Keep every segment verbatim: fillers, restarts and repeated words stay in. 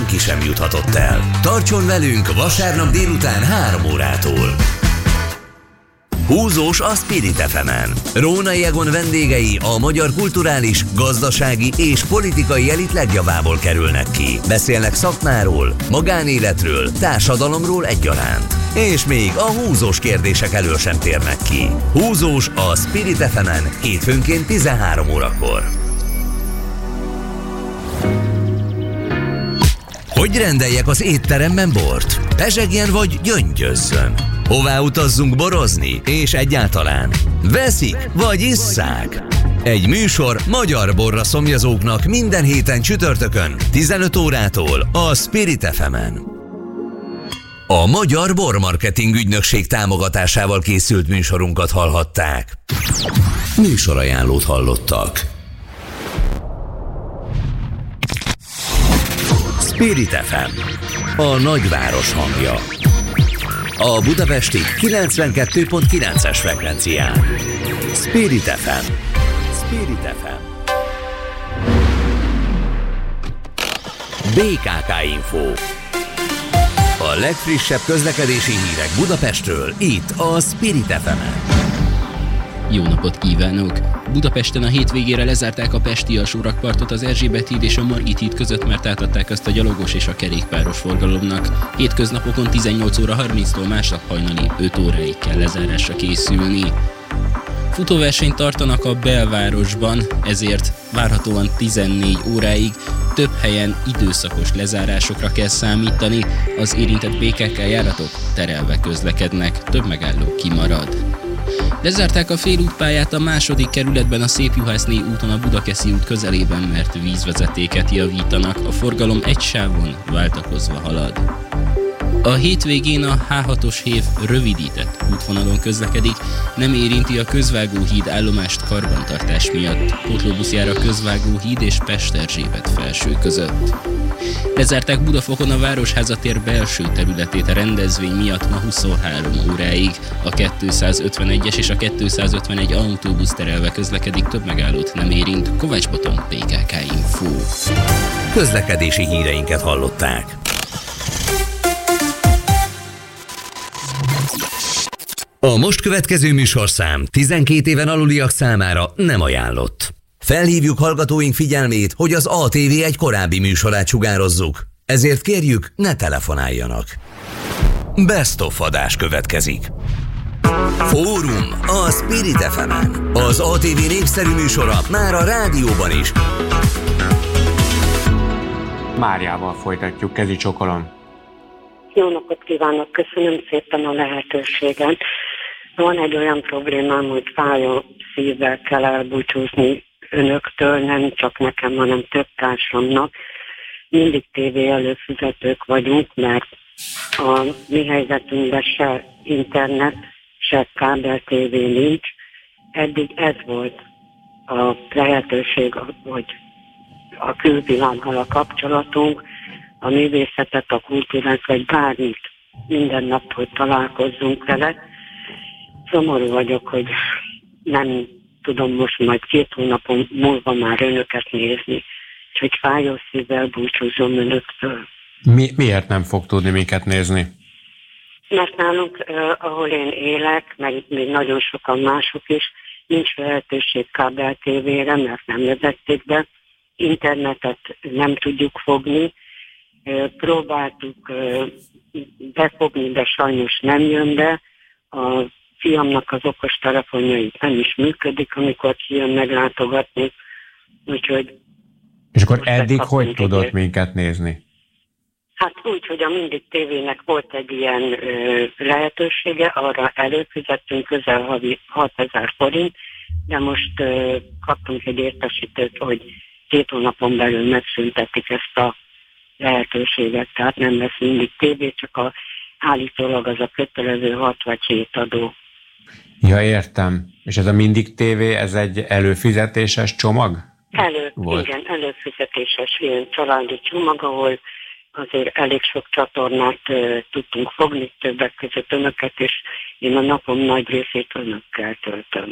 senki sem juthatott el. Tartson velünk vasárnap délután három órától. Húzós a Spirit ef emen. Rónai Egon vendégei a magyar kulturális, gazdasági és politikai elit legjavából kerülnek ki. Beszélnek szakmáról, magánéletről, társadalomról egyaránt. És még a húzós kérdések elől sem térnek ki. Húzós a Spirit ef emen hétfőnként tizenhárom órakor. Hogy rendeljek az étteremben bort? Pezsegjen vagy gyöngyözzön? Hová utazzunk borozni? És egyáltalán veszik vagy isszák? Egy műsor magyar borra szomjazóknak minden héten csütörtökön tizenöt órától a Spirit ef emen. A Magyar Bormarketing Ügynökség támogatásával készült műsorunkat hallhatták. Műsorajánlót hallottak. Spirit ef em, a nagyváros hangja. A budapesti kilencvenkettő pont kilences frekvencián. Spirit ef em. Spirit ef em. bé ká ká Info. A legfrissebb közlekedési hírek Budapestről, itt a Spirit ef emen. Jó napot kívánok! Budapesten a hétvégére lezárták a pesti alsórakpartot az Erzsébet híd és a Margit híd között, mert átadták azt a gyalogos és a kerékpáros forgalomnak. Hétköznapokon tizennyolc óra harminctól másnap hajnali öt óráig kell lezárásra készülni. Futóversenyt tartanak a belvárosban, ezért várhatóan tizennégy óráig több helyen időszakos lezárásokra kell számítani, az érintett bé ká ká járatok terelve közlekednek, több megálló kimarad. Lezárták a félútpályát a második kerületben a Szépjuhászné úton a Budakeszi út közelében, mert vízvezetéket javítanak, a forgalom egy sávon váltakozva halad. A hétvégén a há hatos hév rövidített útvonalon közlekedik, nem érinti a Közvágóhíd állomást karbantartás miatt, pótlóbusz jár a Közvágóhíd és Pesterzsébet felső között. Lezárták Budafokon a Városháza tér belső területét a rendezvény miatt ma huszonhárom óráig. A kétszázötvenegyes és a kétszázötvenegy autóbusz terelve közlekedik, több megállót nem érint. Kovács Botond, bé ká ká Info. Közlekedési híreinket hallották. A most következő műsorszám tizenkét éven aluliak számára nem ajánlott. Felhívjuk hallgatóink figyelmét, hogy az á té vé egy korábbi műsorát sugározzuk, ezért kérjük, ne telefonáljanak. Best of adás következik. Fórum a Spirit ef emen. Az á té vé népszerű műsora már a rádióban is. Máriával folytatjuk, kezi csokolom. Jó napot kívánok, köszönöm szépen a lehetőséget. Van egy olyan problémám, hogy fájó szívvel kell elbúcsúzni önöktől, nem csak nekem, hanem több társamnak. Mindig tévé előfizetők vagyunk, mert a mi helyzetünkben se internet, se kábel tévé nincs. Eddig ez volt a lehetőség, hogy a külvilággal a kapcsolatunk, a művészetet, a kultúrát, vagy bármit, minden nap, hogy találkozzunk vele. Szomorú vagyok, hogy nem tudom most majd két hónapon múlva már önöket nézni, úgyhogy fájó szívvel búcsúzom önöktől. Mi, miért nem fog tudni minket nézni? Mert nálunk, eh, ahol én élek, meg még nagyon sokan mások is, nincs lehetőség kábel tévére, mert nem vezették be, internetet nem tudjuk fogni, eh, próbáltuk eh, befogni, de sajnos nem jön be, a fiamnak az okos telefonja nem is működik, amikor kijön meglátogatni, úgyhogy... És akkor eddig hogy tudott ér. minket nézni? Hát úgy, hogy a Mindig tévének volt egy ilyen ö, lehetősége, arra előfizettünk közel havi hatezer forint, de most ö, kaptunk egy értesítőt, hogy két hónapon belül megszüntetik ezt a lehetőséget, tehát nem lesz Mindig tévé, csak a, állítólag az a kötelező hat vagy hét adó. Ja, értem. És ez a Mindig tévé, ez egy előfizetéses csomag? Elő, igen, előfizetéses ilyen családi csomag, ahol azért elég sok csatornát uh, tudtunk fogni, többek között önöket, és én a napom nagy részét önökkel töltöm.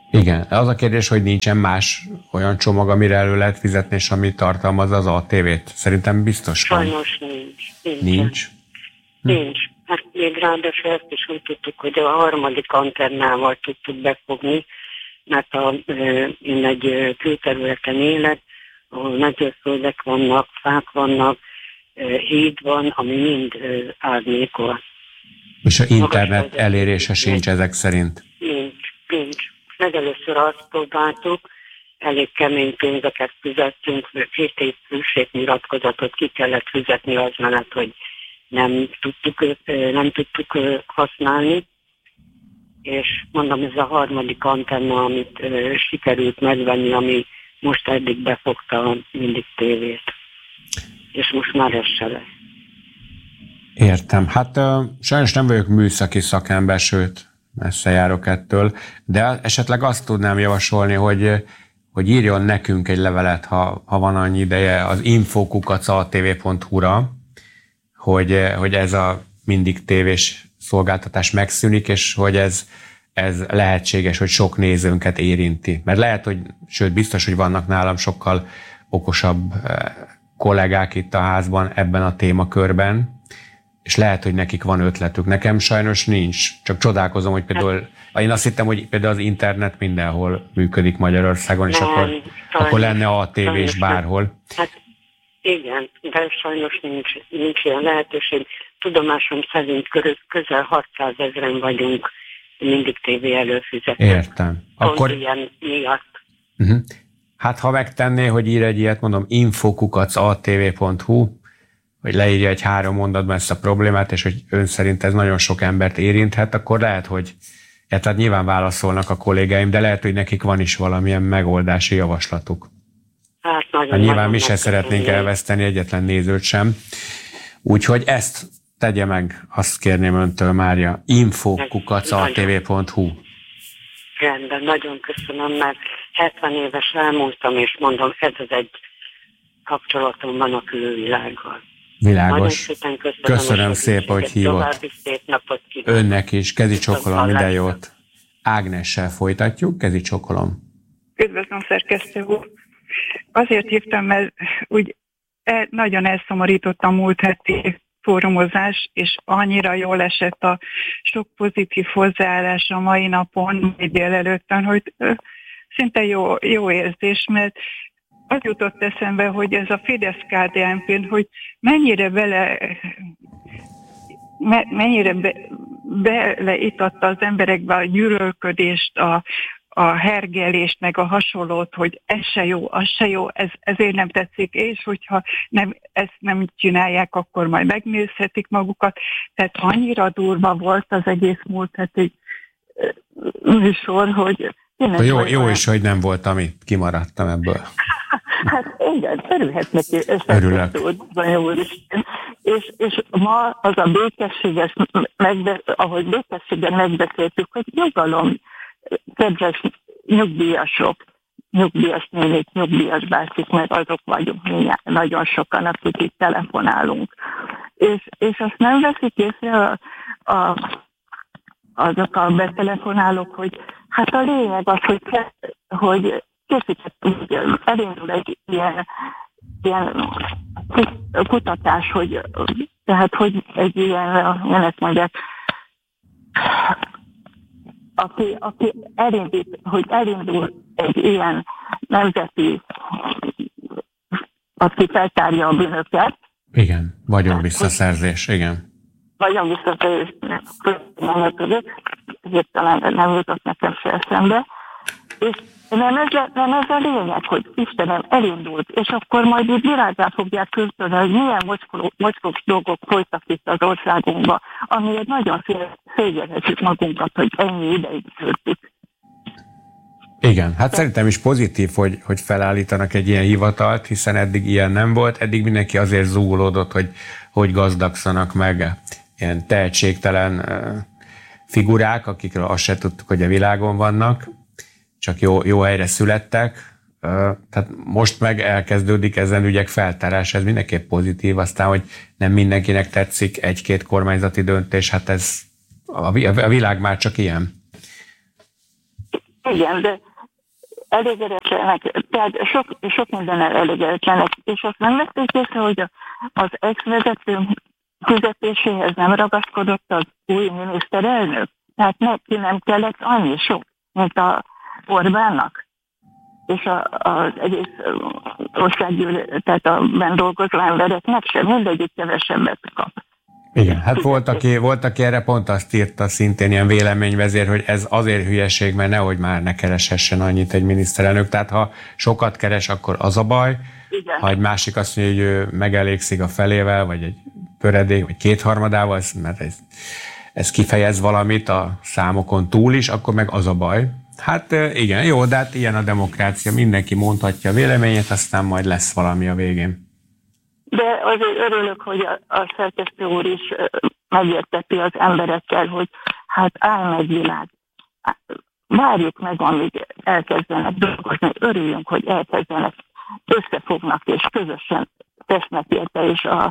Igen, az a kérdés, hogy nincsen más olyan csomag, amire elő lehet fizetni, és ami tartalmazza az á té vét. Szerintem biztos van. Sajnos nincs. Nincs. Nincs? Hm. Nincs. Hát még ráadásul ezt is úgy tudtuk, hogy a harmadik antennával tudtuk befogni, mert a, én egy külterületen élek, ahol mezőföldek vannak, fák vannak, híd van, ami mind árnyékol. És a internet elérése sincs ezek szerint? Nincs, nincs. Legelőször azt próbáltuk, elég kemény pénzeket fizettünk, két év külségnyilatkozatot ki kellett fizetni az mellett, hogy nem tudtuk, nem tudtuk használni. És mondom, ez a harmadik antenna, amit sikerült megvenni, ami most eddig befogta mindig tévét. És most már ez se lesz. Értem. Hát uh, sajnos nem vagyok műszaki szakember, sőt, messze járok ettől, de esetleg azt tudnám javasolni, hogy, hogy írjon nekünk egy levelet, ha, ha van annyi ideje, az info kukac a té vé pont hu-ra, hogy, hogy ez a mindig tévés szolgáltatás megszűnik, és hogy ez, ez lehetséges, hogy sok nézőnket érinti. Mert lehet, hogy, sőt, biztos, hogy vannak nálam sokkal okosabb kollégák itt a házban ebben a témakörben, és lehet, hogy nekik van ötletük. Nekem sajnos nincs. Csak csodálkozom, hogy például, én azt hittem, hogy például az internet mindenhol működik Magyarországon, és nem, akkor, sajnos, akkor lenne á té vé is bárhol. Hát igen, de sajnos nincs, nincs ilyen lehetőség. Tudomásom szerint közel hatszázezren vagyunk mindig tévé előfizetők. Értem. Akkor ilyen miatt. Uh-huh. Hát ha megtenné, hogy ír egy ilyet, mondom, info kukac a té vé pont hu, hogy leírja egy három mondatban ezt a problémát, és hogy ön szerint ez nagyon sok embert érinthet, akkor lehet, hogy ja, tehát nyilván válaszolnak a kollégáim, de lehet, hogy nekik van is valamilyen megoldási javaslatuk. Hát, nagyon, hát nyilván nagyon mi se szeretnénk elveszteni egyetlen nézőt sem. Úgyhogy ezt tegye meg, azt kérném öntől, Mária, info kukac a té vé pont hu. Rendben, nagyon köszönöm, mert hetven éves elmúltam, és mondom, ez az egy kapcsolatom van a külvilággal. Világos. Szépen köszönöm, köszönöm szépen, hogy hívott. Szép napot kívánok. Önnek is. Kezi csokolom, minden jót. Ágnessel folytatjuk. Kezi csokolom. Üdvözlöm, szerkesztő úr. Azért hívtam, mert úgy el, nagyon elszomorított a múlt heti fórumozás, és annyira jól esett a sok pozitív hozzáállás a mai napon, mai délelőtten, hogy ö, szinte jó, jó érzés, mert az jutott eszembe, hogy ez a Fidesz-ká dé en pé, hogy mennyire bele, me, mennyire be, beleitatta az emberekbe a gyűlölködést, a, a hergelést, meg a hasonlót, hogy ez se jó, az se jó, ez, ezért nem tetszik, és hogyha nem, ezt nem csinálják, akkor majd megnézhetik magukat. Tehát annyira durva volt az egész múlt heti műsor, hogy jó, jó is, hogy nem volt, amit kimaradtam ebből. Hát igen, örülhet neki. Örülök. És, és ma az a békességes, megbe, ahogy békességen megbeszéltük, hogy nyugalom, kedves nyugdíjasok, nyugdíjas nénik, nyugdíjas bácsik, mert azok vagyunk mindjárt, nagyon sokan, akik itt telefonálunk. És, és azt nem veszik észre a, a, azok a betelefonálók, hogy hát a lényeg az, hogy, hogy készítettünk, elindul egy ilyen, ilyen kutatás, hogy tehát, hogy egy ilyen, minek mondják, aki, aki elindít, hogy elindul egy ilyen nemzeti, aki feltárja a bűnöket. Igen, vagyonvisszaszerzés, igen. Vagyonvisszaszerzés, nem tudok, ezért talán nem jutott nekem se eszembe. És nem ez, a, nem ez a lényeg, hogy Istenem elindult, és akkor majd így világgá fogják köztönni, hogy milyen mocskos dolgok folytak itt az országunkban, amiért nagyon szégyenhetjük magunkat, hogy ennyi ideig töltük. Igen, hát szerintem is pozitív, hogy, hogy felállítanak egy ilyen hivatalt, hiszen eddig ilyen nem volt, eddig mindenki azért zúgolódott, hogy hogy gazdagszanak meg ilyen tehetségtelen figurák, akikről azt se tudtuk, hogy a világon vannak, csak jó, jó helyre születtek. Tehát most meg elkezdődik ezen ügyek feltárása, ez mindenképp pozitív, aztán, hogy nem mindenkinek tetszik egy-két kormányzati döntés, hát ez a világ már csak ilyen. Igen, de elégedetlenek, tehát sok, sok mindennel elégedetlenek, és azt nem vették észre, hogy az ex-vezető fizetéséhez nem ragaszkodott az új miniszterelnök. Tehát neki nem kellett annyi sok, mint a Orbánnak. És a, az egész országgyűlés, tehát a benn dolgozó embereknek sem, mindegyik kevesebbet kap. Igen, hát volt aki, volt, aki erre pont azt írta, szintén ilyen véleményvezér, hogy ez azért hülyeség, mert nehogy már ne kereshessen annyit egy miniszterelnök. Tehát ha sokat keres, akkor az a baj. Igen. Ha egy másik azt mondja, hogy ő megelégszik a felével, vagy egy pöredék, vagy kétharmadával, mert ez, ez kifejez valamit a számokon túl is, akkor meg az a baj. Hát igen, jó, de hát ilyen a demokrácia, mindenki mondhatja a véleményét, aztán majd lesz valami a végén. De azért örülök, hogy a, a szerkesztő úr is megérteti az emberekkel, hogy hát áll meg világ. Várjuk meg, amíg elkezdenek dolgozni, örüljünk, hogy elkezdenek, összefognak és közösen tesznek érte, és a,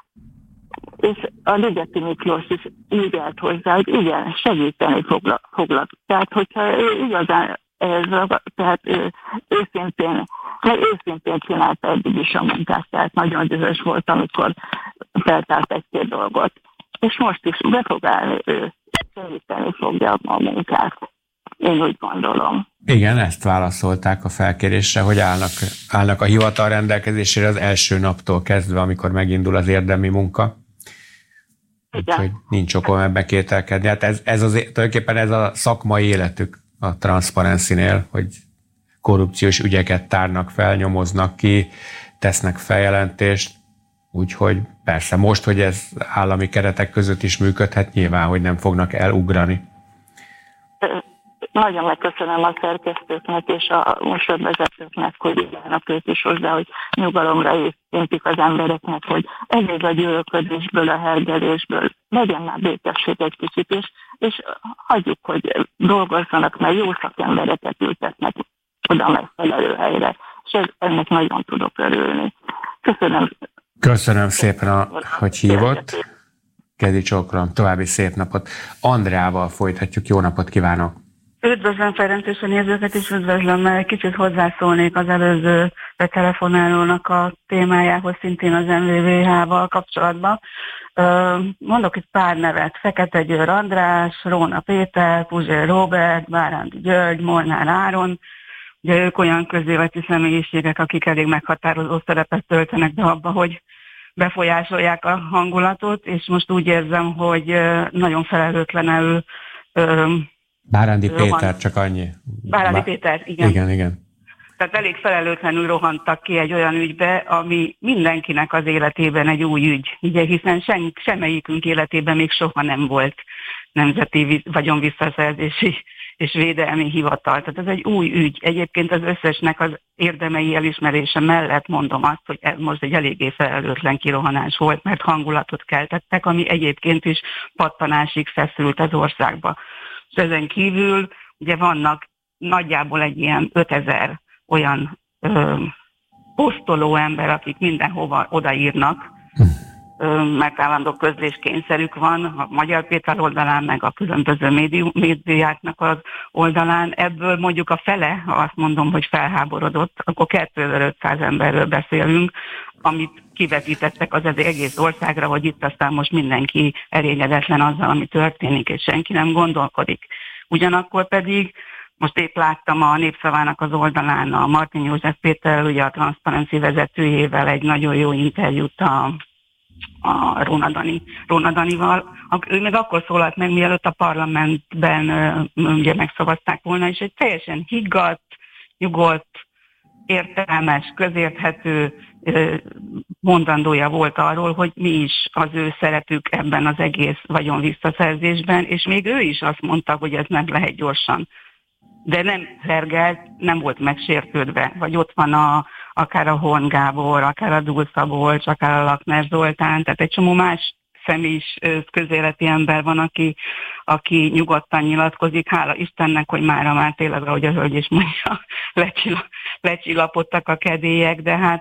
és a Ligeti Miklós is így állt hozzá, hogy igen, segíteni foglak. foglak. Tehát, hogyha ő igazán ez, tehát ő, őszintén, meg őszintén csinálta eddig is a munkát, tehát nagyon dühös volt, amikor feltárt egy-két dolgot. És most is be fog állni, ő segíteni fogja a munkát. Én úgy gondolom. Igen, ezt válaszolták a felkérésre, hogy állnak, állnak a hivatal rendelkezésére az első naptól kezdve, amikor megindul az érdemi munka. Úgyhogy nincs okom ebbe kételkedni. Hát ez, ez az, tulajdonképpen ez a szakmai életük a Transparency-nél, hogy korrupciós ügyeket tárnak fel, nyomoznak ki, tesznek feljelentést, úgyhogy persze most, hogy ez állami keretek között is működhet, nyilván, hogy nem fognak elugrani. Nagyon megköszönöm a szerkesztőknek és a műsorvezetőknek, hogy írjanak ők is hozzá, hogy nyugalomra érintik az embereknek, hogy elég a gyűlölködésből, a hergelésből, legyen már békesség egy kicsit, és, és hagyjuk, hogy dolgozzanak, mert jó szakembereket ültetnek oda megfelelő helyre, és ez, ennek nagyon tudok örülni. Köszönöm. Köszönöm szépen, a, hogy hívott. Kedi Csókolom, további szép napot. Andreával folytatjuk, jó napot kívánok! Üdvözlöm Ferenc és a nézőket is üdvözlöm, mert kicsit hozzászólnék az előző betelefonálónak a témájához, szintén az em vé vé há-val kapcsolatban. Mondok itt pár nevet: Fekete Győr András, Róna Péter, Puzsér Róbert, Bárándi György, Molnár Áron. Ugye ők olyan közéleti személyiségek, akik elég meghatározó szerepet töltenek be abba, hogy befolyásolják a hangulatot, és most úgy érzem, hogy nagyon felelőtlenül Bárándi Péter, csak annyi. Bárándi Bá... Péter, igen. Igen, igen. Tehát elég felelőtlenül rohantak ki egy olyan ügybe, ami mindenkinek az életében egy új ügy. Ugye, hiszen sem, semmelyikünk életében még soha nem volt nemzeti vagyonvisszaszerzési és védelmi hivatal. Tehát ez egy új ügy. Egyébként az összesnek az érdemei elismerése mellett mondom azt, hogy ez most egy eléggé felelőtlen kirohanás volt, mert hangulatot keltettek, ami egyébként is pattanásig feszült az országba. És ezen kívül ugye vannak nagyjából egy ilyen ötezer olyan ö, posztoló ember, akik mindenhova odaírnak, ö, mert állandó közléskényszerük van a Magyar Péter oldalán, meg a különböző médi, médiáknak az oldalán. Ebből mondjuk a fele, ha azt mondom, hogy felháborodott, akkor kétezer-ötszáz emberről beszélünk, amit kivetítettek az egész országra, hogy itt aztán most mindenki elégedetlen azzal, ami történik, és senki nem gondolkodik. Ugyanakkor pedig most épp láttam a Népszavának az oldalán a Martin József Péterrel, ugye a Transparency vezetőjével egy nagyon jó interjút a, a Róna Dani, Róna Danival. Ő még akkor szólalt meg, mielőtt a parlamentben ugye megszavazták volna, és egy teljesen higgadt, nyugodt, értelmes, közérthető mondandója volt arról, hogy mi is az ő szerepük ebben az egész vagyonvisszaszerzésben, és még ő is azt mondta, hogy ez nem lehet gyorsan. De nem hergelt, nem volt megsértődve, vagy ott van a, akár a Horn Gábor, akár a Dúl Szabolcs, akár a Lakner Zoltán, tehát egy csomó más személy is közéleti ember van, aki, aki nyugodtan nyilatkozik. Hála Istennek, hogy mára már tényleg, ahogy a hölgy is mondja, lecsillapodtak a kedélyek, de hát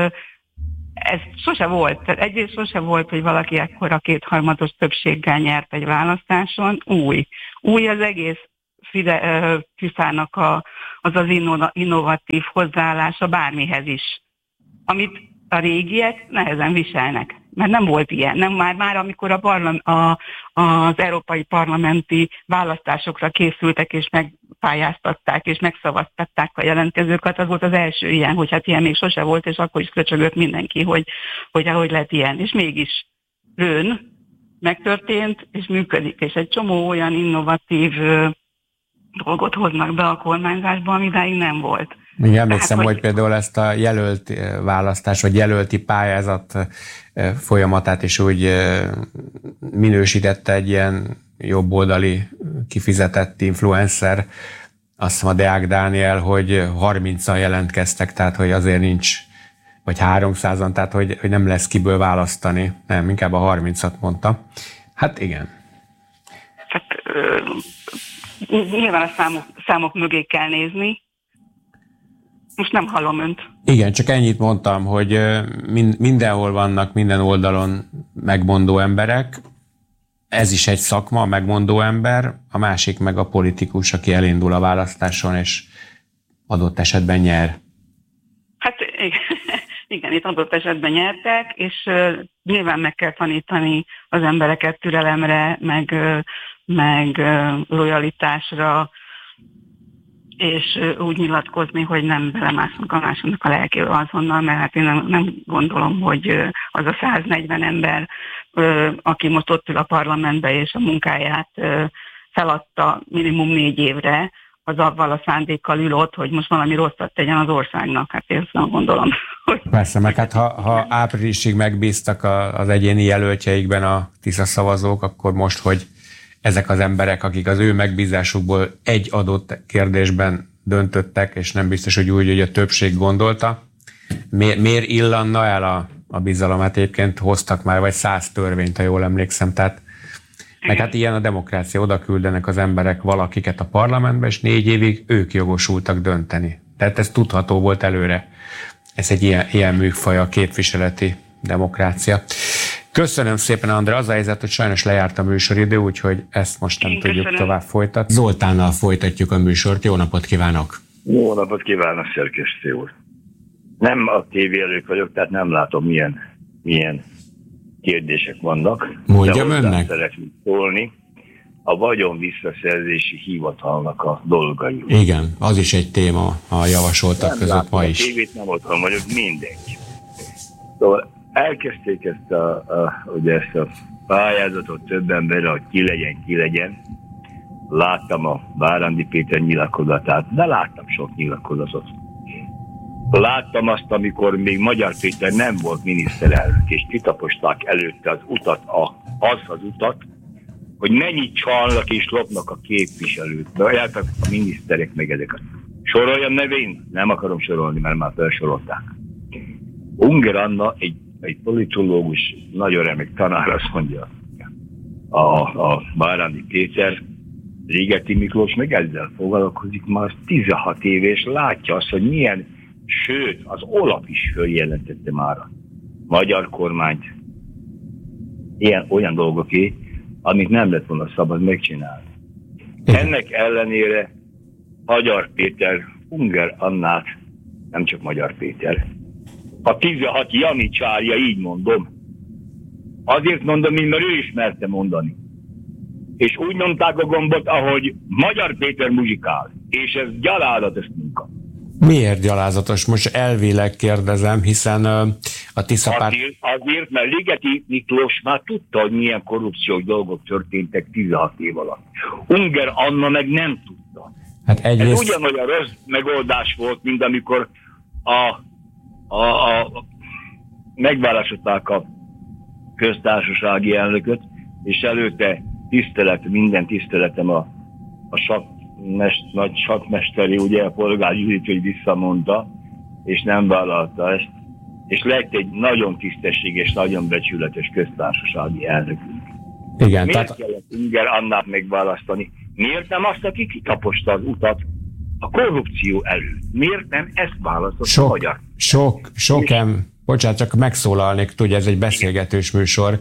ez sose volt. Tehát egyrészt sose volt, hogy valaki ekkora kétharmados többséggel nyert egy választáson. Új. Új az egész Fiszának a, az az innovatív hozzáállása bármihez is, amit a régiek nehezen viselnek. Mert nem volt ilyen. Nem, már, már amikor a parlam, a, az európai parlamenti választásokra készültek, és megpályáztatták, és megszavaztatták a jelentkezőket, az volt az első ilyen, hogy hát ilyen még sose volt, és akkor is köcsögött mindenki, hogy, hogy ahogy lett ilyen. És mégis Rőn megtörtént, és működik, és egy csomó olyan innovatív ö, dolgot hoznak be a kormányzásba, ami idáig nem volt. Még emlékszem, Tehát, hogy, hogy például ezt a jelölt választás, vagy jelölti pályázat folyamatát is úgy minősítette egy ilyen jobboldali kifizetett influencer, azt hiszem a Deák Dániel, hogy harmincan jelentkeztek, tehát hogy azért nincs, vagy háromszázan, tehát hogy, hogy nem lesz kiből választani. Nem, inkább a harmincat mondta. Hát igen. Hát ö, nyilván a számok, számok mögé kell nézni. Most nem hallom önt. Igen, csak ennyit mondtam, hogy mindenhol vannak, minden oldalon megmondó emberek. Ez is egy szakma, a megmondó ember, a másik meg a politikus, aki elindul a választáson, és adott esetben nyer. Hát igen, itt adott esetben nyertek, és uh, nyilván meg kell tanítani az embereket türelemre, meg, uh, meg uh, lojalitásra, és uh, úgy nyilatkozni, hogy nem belemászunk a másiknak a lelkébe azonnal, mert hát én nem, nem gondolom, hogy uh, az a száznegyven ember, uh, aki most ott ül a parlamentbe, és a munkáját uh, feladta minimum négy évre, az avval a szándékkal ül ott, hogy most valami rosszat tegyen az országnak. Hát én azt gondolom, hogy... Persze, meg hát ha, ha áprilisig megbíztak a, az egyéni jelöltjeikben a Tisza szavazók, akkor most, hogy ezek az emberek, akik az ő megbízásukból egy adott kérdésben döntöttek, és nem biztos, hogy úgy, hogy a többség gondolta, miért, miért illanna el a, a bizalom? Hát egyébként hoztak már vagy száz törvényt, ha jól emlékszem, tehát meg hát ilyen a demokrácia, oda küldenek az emberek valakiket a parlamentbe, és négy évig ők jogosultak dönteni. Tehát ez tudható volt előre. Ez egy ilyen, ilyen műfaj a képviseleti demokrácia. Köszönöm szépen, Andrea. Az a helyzet, hogy sajnos lejárt a műsoridő, úgyhogy ezt most nem Én tudjuk köszönöm. tovább folytatni. Zoltánnal folytatjuk a műsort. Jó napot kívánok! Jó napot kívánok, szerkesztő úr! Nem a tévé előtt vagyok, tehát nem látom, milyen, milyen kérdések vannak. Mondjam önnek. Szeretnék szólni a vagyon visszaszerzési hivatalnak a dolgai. Igen, az is egy téma a javasoltak nem között ma is. A tévét nem otthon vagyok, mindegy. Szóval elkezdték ezt a, a, ugye ezt a pályázatot több emberre, hogy ki legyen, ki legyen. Láttam a Bárándy Péter nyilatkozatát, de láttam sok nyilatkozatot. Láttam azt, amikor még Magyar Péter nem volt miniszterelnök, és kitaposták előtte az utat, a, az az utat, hogy mennyit csalnak és lopnak a képviselők, beálltak a miniszterek meg ezeket. Soroljam nevén? Nem akarom sorolni, mert már felsorolták. Unger Anna, egy, egy politológus, nagyon remek tanár, azt mondja, a, a Bárándy Péter, Ligeti Miklós meg ezzel foglalkozik már tizenhat éve, és látja azt, hogy milyen, sőt, az Olaf is följelentette már a magyar kormányt ilyen olyan dolgoké, amit nem lett volna szabad megcsinálni. Ennek ellenére Magyar Péter, Unger Annát, nem csak Magyar Péter, a tizenhat janicsárja, így mondom. Azért mondom, mert ő is merte mondani. És úgy nyomták a gombot, ahogy Magyar Péter muzsikál. És ez gyalázatos munka. Miért gyalázatos? Most elvileg kérdezem, hiszen a Tisza párt... Azért, azért, mert Ligeti Miklós már tudta, hogy milyen korrupciós dolgok történtek tizenhat év alatt. Unger Anna meg nem tudta. Hát egyrészt... Ez ugyanolyan rossz megoldás volt, mint amikor a, a, a, megválasztották a köztársasági elnököt, és előtte tisztelet, minden tiszteletem a, a sak, mest, nagy sakmesteri, ugye a Polgár Judit, hogy visszamondta, és nem vállalta ezt, és lett egy nagyon tisztességes, nagyon becsületes köztársasági elnökünk. Igen, Miért tehát... kellett Unger Annát megválasztani? Miért nem azt, aki kitaposta az utat a korrupció előtt? Miért nem ezt választott sok, a magyar? Sok, sok, em, Bocsánat, csak megszólalnék, tudja, ez egy beszélgetős műsor,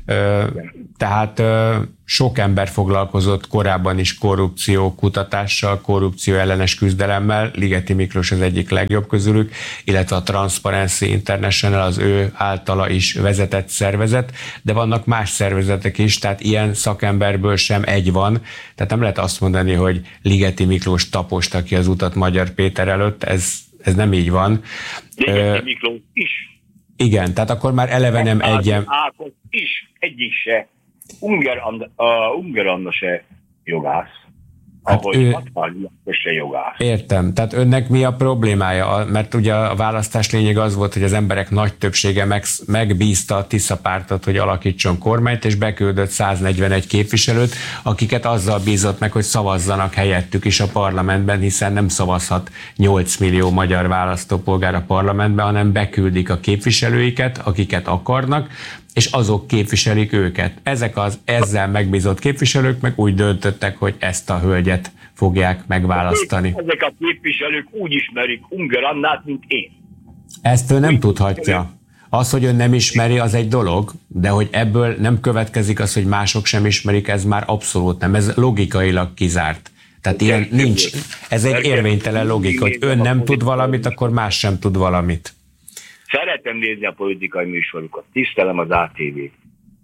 tehát sok ember foglalkozott korábban is korrupció kutatással, korrupció ellenes küzdelemmel, Ligeti Miklós az egyik legjobb közülük, illetve a Transparency International az ő általa is vezetett szervezet, de vannak más szervezetek is, tehát ilyen szakemberből sem egy van, tehát nem lehet azt mondani, hogy Ligeti Miklós taposta ki az utat Magyar Péter előtt, ez, ez nem így van. Ligeti Miklós is. Igen, tehát akkor már eleve nem egyen... Ákos is, egyik se. Unger Anna, uh, Unger Anna se jogász. Hát ahogy ő... Hatházi se jogász. Értem. Tehát önnek mi a problémája? Mert ugye a választás lényeg az volt, hogy az emberek nagy többsége meg, megbízta a Tisza pártot, hogy alakítson kormányt, és beküldött száznegyvenegy képviselőt, akiket azzal bízott meg, hogy szavazzanak helyettük is a parlamentben, hiszen nem szavazhat nyolc millió magyar választópolgár a parlamentben, hanem beküldik a képviselőiket, akiket akarnak, és azok képviselik őket. Ezek az ezzel megbízott képviselők meg úgy döntöttek, hogy ezt a hölgyet fogják megválasztani. Ezek a képviselők úgy ismerik Unger Annát, mint én. Ezt ő nem úgy tudhatja. Az, hogy ön nem ismeri, az egy dolog, de hogy ebből nem következik az, hogy mások sem ismerik, ez már abszolút nem. Ez logikailag kizárt. Tehát ilyen nincs. Ez egy érvénytelen logika, hogy ön nem tud valamit, akkor más sem tud valamit. Szeretem nézni a politikai műsorokat, tisztelem az á té vét.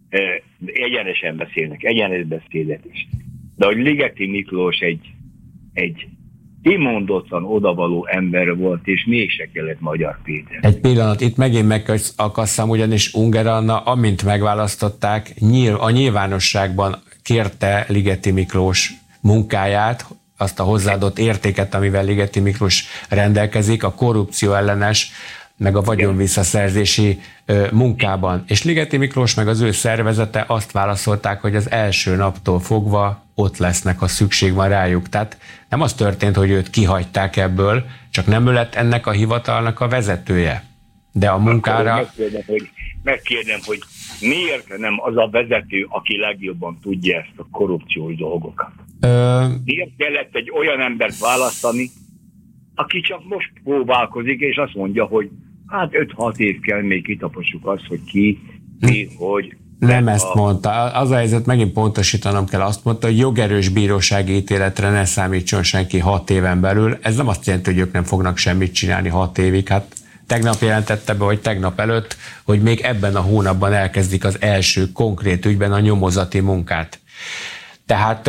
Egyenesen beszélnek, egyenes beszédet is. De hogy Ligeti Miklós egy, egy kimondottan odavaló ember volt, és mégse kellett Magyar Péter. Egy pillanat, itt megint megakasszam, ugyanis Unger Anna, amint megválasztották, a nyilvánosságban kérte Ligeti Miklós munkáját, azt a hozzáadott értéket, amivel Ligeti Miklós rendelkezik, a korrupció ellenes meg a vagyonvisszaszerzési munkában. És Ligeti Miklós meg az ő szervezete azt válaszolták, hogy az első naptól fogva ott lesznek, ha szükség van rájuk. Tehát nem az történt, hogy őt kihagyták ebből, csak nem ő lett ennek a hivatalnak a vezetője. De a munkára... Megkérdem, hogy, megkérdem, hogy miért nem az a vezető, aki legjobban tudja ezt a korrupciós dolgokat? Ö... Miért kellett egy olyan embert választani, aki csak most próbálkozik, és azt mondja, hogy hát öt-hat év kell, még kitapossuk azt, hogy ki, mi, hogy... Nem ezt a... mondta. Az a helyzet, megint pontosítanom kell, azt mondta, hogy jogerős bírósági ítéletre ne számítson senki hat éven belül. Ez nem azt jelenti, hogy ők nem fognak semmit csinálni hat évig. Hát tegnap jelentette be, hogy tegnap előtt, hogy még ebben a hónapban elkezdik az első konkrét ügyben a nyomozati munkát. Tehát...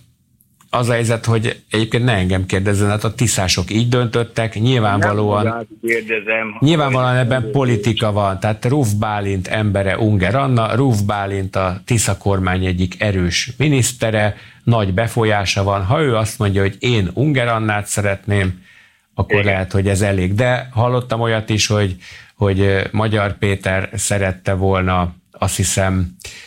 az a helyzet, hogy egyébként ne engem kérdezzen, hát a tiszások így döntöttek, nyilvánvalóan, nyilvánvalóan ebben politika van, tehát Ruf Bálint embere Unger Anna, Ruf Bálint a Tisza kormány egyik erős minisztere, nagy befolyása van, ha ő azt mondja, hogy én Unger Annát szeretném, akkor igen, lehet, hogy ez elég. De hallottam olyat is, hogy, hogy Magyar Péter szerette volna, azt hiszem,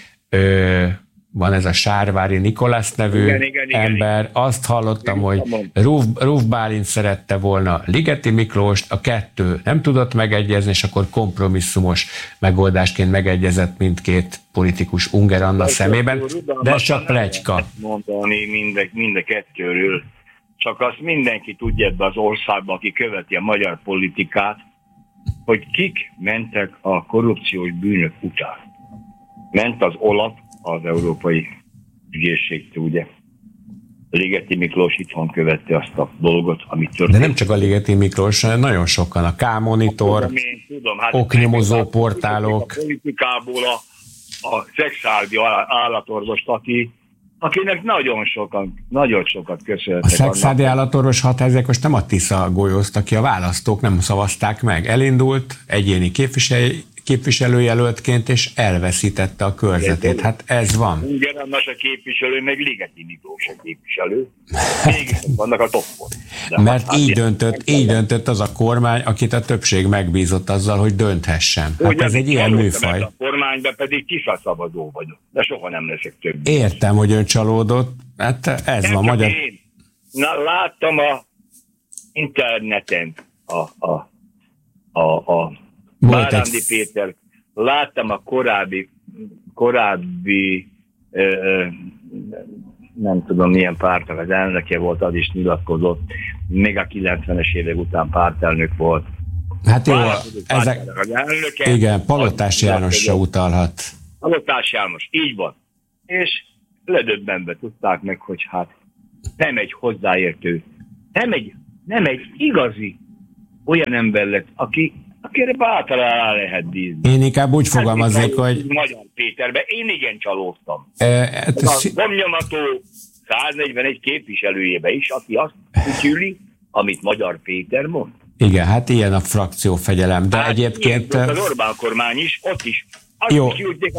ö, van ez a Sárvári Nikolász nevű igen, igen, ember, igen, azt hallottam, igen, hogy Ruf, Ruf Bálint szerette volna Ligeti Miklóst, a kettő nem tudott megegyezni, és akkor kompromisszumos megoldásként megegyezett mindkét politikus Unger Anna szemében, de ez csak pletyka. Mondani mind, mind a kettőről, csak azt mindenki tudja ebbe az országban, aki követi a magyar politikát, hogy kik mentek a korrupciós bűnök után. Ment az OLAF, az Európai Ügyészségtől, ugye. Ligeti Miklós itthon követte azt a dolgot, amit történt. De nem csak a Ligeti Miklós, nagyon sokan. A K-monitor, tudom, tudom, hát oknyomozó portálok. A politikából a, a szexuális állatorvost, aki, akinek nagyon sokan, nagyon sokat köszönhetek. A szexuális állatorvos hat százalékos nem a Tisza golyózta ki, a választók nem szavazták meg. Elindult egyéni képviselő, képviselőjelöltként, és elveszítette a körzetét. Hát ez van. Unger Anna se képviselő, meg Ligeti Miklós se képviselő. Mégis vannak a toppon. Mert így döntött, így döntött az a kormány, akit a többség megbízott azzal, hogy dönthessen. Hát ugye, ez egy ilyen műfaj. A kormányban pedig kiszaszavazó vagyok, de soha nem leszek több. Értem, hogy ön csalódott. Hát ez nem van magyar. Én. Na, láttam a interneten a, a, a, a Bárándi Péter, láttam a korábbi, korábbi ö, nem tudom milyen pártnak az elnöke volt, az is nyilatkozott, még a kilencvenes évek után pártelnök volt, Hát jó, ezek... Elnöke, igen, Palotás Jánosra utalhat. Palotás János, így van. És ledöbbenve tudták meg, hogy hát nem egy hozzáértő, nem egy, nem egy igazi olyan ember lett, aki, akire bátran rá lehet bízni. Én inkább úgy fogalmaznék, hogy... Magyar Péterbe, én igen csalódtam. E, hát a sz... gomnyomató százannegyvenegy képviselőjébe is, aki azt fütyüli, amit Magyar Péter mond. Igen, hát ilyen a frakciófegyelem, de hát egyébként... Az Orbán kormány is, ott is. Jó,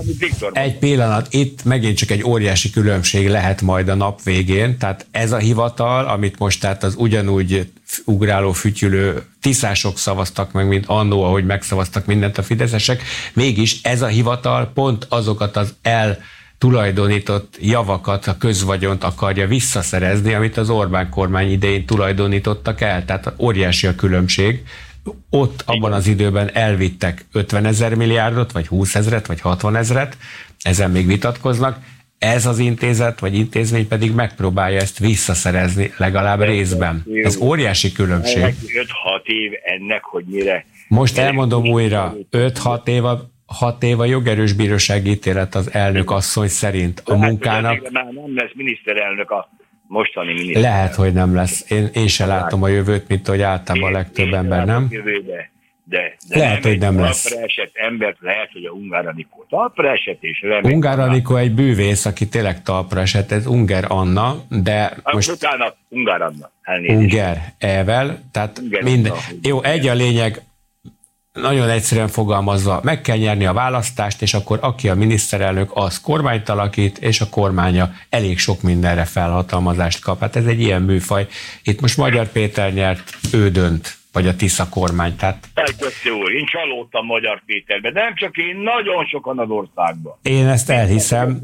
egy pillanat, itt megint csak egy óriási különbség lehet majd a nap végén, tehát ez a hivatal, amit most tehát az ugyanúgy ugráló, fütyülő tiszások szavaztak meg, mint annó, ahogy megszavaztak mindent a fideszesek, mégis ez a hivatal pont azokat az el tulajdonított javakat, a közvagyont akarja visszaszerezni, amit az Orbán kormány idején tulajdonítottak el, tehát óriási a különbség. Ott abban az időben elvittek ötvenezer milliárdot, vagy húszezret, vagy hatvanezret, ezen még vitatkoznak. Ez az intézet, vagy intézmény pedig megpróbálja ezt visszaszerezni legalább részben. Ez óriási különbség. öt-hat év ennek, hogy mire... Most elmondom újra, öt-hat év a, hat év a jogerős bírósági ítélet az elnök asszony szerint. A munkának... Már nem lesz miniszterelnök a mostani miniszter. Lehet, hogy nem lesz. Én, én se látom a jövőt, mint hogy általában a legtöbb ember, nem? Jövőbe, de, de lehet, nem hogy nem lesz. Talpra esett embert lehet, hogy a Ungár Anikó talpra esett, és remek. Ungár Anikó egy bűvész, aki tényleg talpra esett, ez Unger Anna, de a most... Utána Ungár Anna, elnézést. Unger Evel, tehát Unger minden... Anna, jó, egy a lényeg, nagyon egyszerűen fogalmazva, meg kell nyerni a választást, és akkor aki a miniszterelnök, az kormányt alakít, és a kormánya elég sok mindenre felhatalmazást kap. Hát ez egy ilyen műfaj. Itt most Magyar Péter nyert, ő dönt, vagy a Tisza kormány. Tehát... Jó, én csalódtam Magyar Péterbe, de nem csak én, nagyon sokan az országban. Én ezt elhiszem.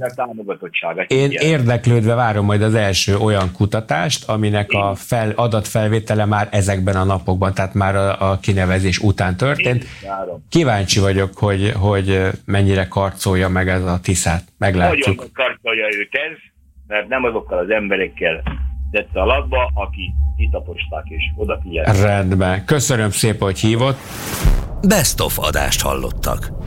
Én érdeklődve várom majd az első olyan kutatást, aminek a fel, adatfelvétele már ezekben a napokban, tehát már a, a kinevezés után történt. Kíváncsi vagyok, hogy, hogy mennyire karcolja meg ez a Tiszát. Meglátjuk. Nagyon karcolja őt ez, mert nem azokkal az emberekkel tette a latba, aki kitaposták és odafigyeltek. Rendben. Köszönöm szépen, hogy hívott. Best of adást hallottak.